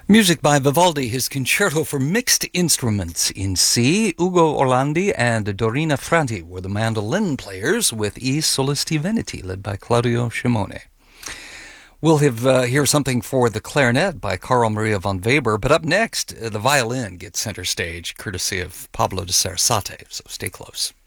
Music by Vivaldi, his concerto for mixed instruments in C. Ugo Orlandi and Dorina Franti were the mandolin players, with E Solisti Veneti, led by Claudio Scimone. We'll hear something for the clarinet by Carl Maria von Weber, but up next, the violin gets center stage, courtesy of Pablo de Sarasate, so stay close.